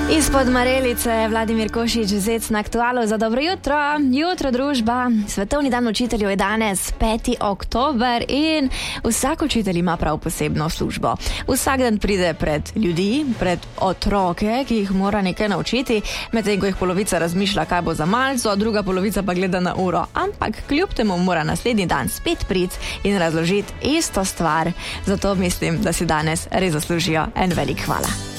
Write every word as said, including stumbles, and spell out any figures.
Izpod Marelice, Vladimir Košič, Zec na Aktualu za dobro jutro. Jutro družba, svetovni dan učiteljev je danes peti oktober in vsak učitelj ima prav posebno službo. Vsak dan pride pred ljudi, pred otroke, ki jih mora nekaj naučiti, medtem ko jih polovica razmišlja, kaj bo za malco, druga polovica pa gleda na uro. Ampak kljub temu mora naslednji dan spet priti in razložiti isto stvar. Zato mislim, da si danes res zaslužijo en velik hvala.